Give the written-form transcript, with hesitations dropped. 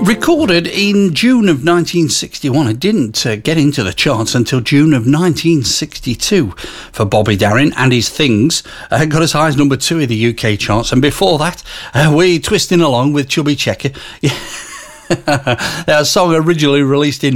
Recorded in June of 1961, it didn't get into the charts until June of 1962 for Bobby Darin and his Things. Got as high as number 2 in the UK charts, and before that, we twisting along with Chubby Checker. A song originally released in